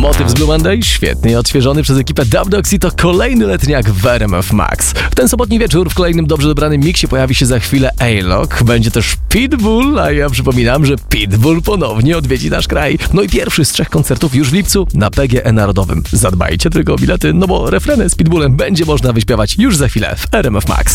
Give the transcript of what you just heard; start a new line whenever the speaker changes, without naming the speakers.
Motyw z Blue Monday, świetnie odświeżony przez ekipę Dubdogs i to kolejny letniak w RMF Max. W ten sobotni wieczór w kolejnym dobrze dobranym miksie pojawi się za chwilę A-Lock, będzie też Pitbull, a ja przypominam, że Pitbull ponownie odwiedzi nasz kraj. No i pierwszy z 3 koncertów już w lipcu na PGE Narodowym. Zadbajcie tylko o bilety, no bo refreny z Pitbullem będzie można wyśpiewać już za chwilę w RMF Max.